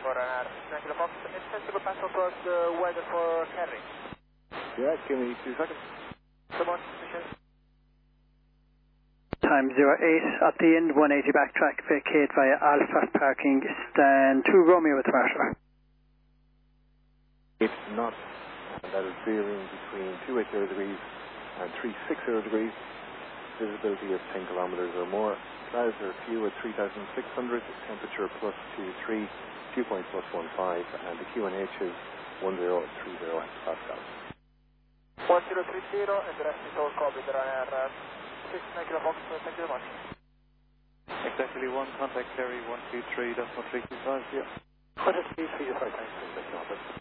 for Ryanair 9 Kilo Fox. It's sensible pass on towards the weather for Kerry. Yeah, give me 2 seconds. Come on, Michelle. Time 08 at the end, 180 backtrack, vacate via Alpha parking, stand 2 Romeo with Marshall. It's not, and that is veering between 280 degrees and 360 degrees. Visibility of 10 kilometers or more. Clouds are few at 3,600, temperature plus 23, dew point plus 15, and the QNH is 1030 hectopascals. 1030, and the rest is all covered. Ryanair 9 Kilo Fox, thank you very much. Exactly 1, contact Kerry 123.325, yeah. 123.325, thanks.